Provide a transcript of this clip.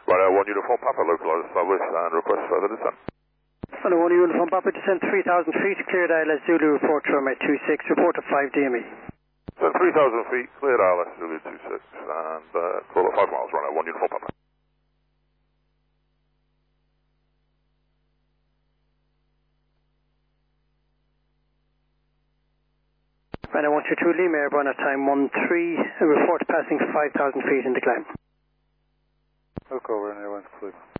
Runway 1 Uniform Papa, localized established, and request further descent. Runway 1 Uniform Papa, descent 3,000 feet, cleared ILS Zulu, report to runway 26, report to 5 DME. So 3,000 feet, cleared ILS Zulu 26, and call at 5 miles, runway 1 Uniform Papa. Runway 122 Lima, airborne at time 13, report passing 5,000 feet in the climb. Look over, and everyone's clear.